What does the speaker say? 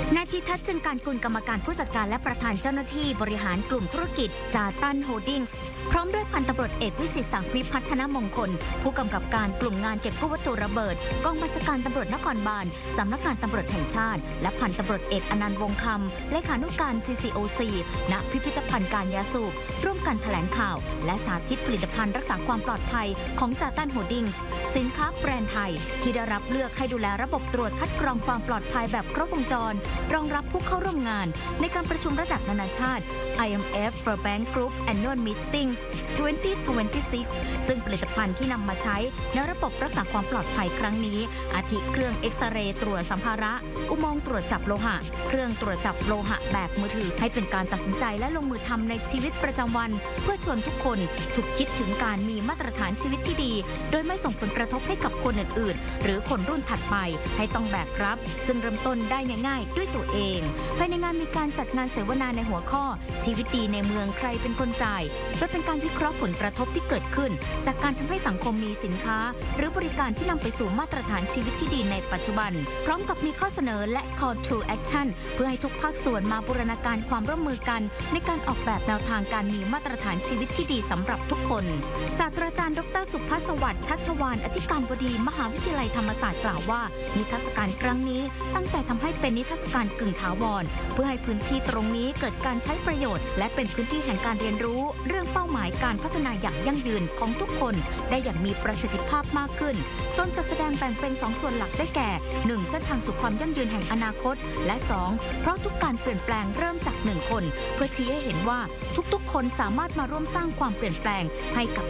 นายจิทัศน์จึงการกุลกรรมการผู้จัดการและประธานเจ้าหน้าที่บริหารกลุ่มธุรกิจจาตันโฮลดิ้งส์พร้อมด้วยพันตำรวจเอกวิสิทธิ์สังวิพัฒนมงคลผู้กำกับการกลุ่มงานเก็บกู้วัตถุระเบิดกองบัญชาการตำรวจนครบาลสำนักงานตำรวจแห่งชาติและพันตำรวจเอกอนันต์วงศ์คำเลขานุการ CCOC ณพิพิธภัณฑ์การยาสูบร่วมกันแถลงข่าวและสาธิตผลิตภัณฑ์รักษาความปลอดภัยของจาตันโฮลดิ้งส์สินค้าแบรนด์ไทยที่ได้รับเลือกให้ดูแลระบบตรวจคัดกรองความปลอดภัยแบบครบวงจรรองรับผู้เข้าร่วมงานในการประชุมระดับนานาชาติ IMF World Bank Group Annual Meetings 2026 ซึ่งผลิตภัณฑ์ที่นำมาใช้ในระบบรักษาความปลอดภัยครั้งนี้อาทิเครื่องเอ็กซเรย์ตรวจสัมภาระอุโมงค์ตรวจจับโลหะเครื่องตรวจจับโลหะแบบมือถือให้เป็นการตัดสินใจและลงมือทำในชีวิตประจำวันเพื่อชวนทุกคนฉุกคิดถึงการมีมาตรฐานชีวิตที่ดีโดยไม่ส่งผลกระทบให้กับคนอื่นๆหรือคนรุ่นถัดไปให้ต้องแบกรับซึ่งเริ่มต้นได้ง่ายๆด้วยตัวเองภายในงานมีการจัดงานเสวนาในหัวข้อชีวิตดีในเมืองใครเป็นคนจ่ายโดยเป็นการวิเคราะห์ผลกระทบที่เกิดขึ้นจากการทำให้สังคมมีสินค้าหรือบริการที่นำไปสู่มาตรฐานชีวิตที่ดีในปัจจุบันพร้อมกับมีข้อเสนอและ call to action เพื่อให้ทุกภาคส่วนมาบูรณาการความร่วมมือกันในการออกแบบแนวทางการมีมาตรฐานชีวิตที่ดีสำหรับทุกคนศาสตราจารย์ดร.สุภาสวัสดิ์ชัชวาลอธิการบดีมหาวิทยาลัยธรรมศาสตร์กล่าวว่านิทรรศการครั้งนี้ตั้งใจทำให้เป็นนิทรรศการกึ่งถาวรเพื่อให้พื้นที่ตรงนี้เกิดการใช้ประโยชน์และเป็นพื้นที่แห่งการเรียนรู้เรื่องเป้าหมายการพัฒนาอย่างยั่งยืนของทุกคนได้อย่างมีประสิทธิภาพมากขึ้นโซนจัดแสดงแบ่งเป็น2ส่วนหลักได้แก่ 1. เส้นทางสู่ความยั่งยืนแห่งอนาคตและ 2. เพราะทุกการเปลี่ยนแปลงเริ่มจาก1คนเพื่อชี้ให้เห็นว่าทุกๆคนสามารถมาร่วมสร้างความเปลี่ยนแปลงให้กับ